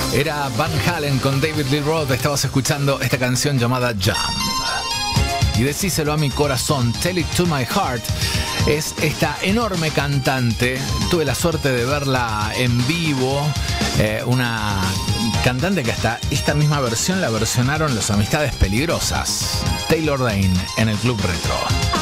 Era Van Halen con David Lee Roth. Estabas escuchando esta canción llamada Jump. Y decíselo a mi corazón, Tell It to My Heart. Es esta enorme cantante. Tuve la suerte de verla en vivo. Una cantante que hasta esta misma versión la versionaron los Amistades Peligrosas. Taylor Dayne en el Club Retro.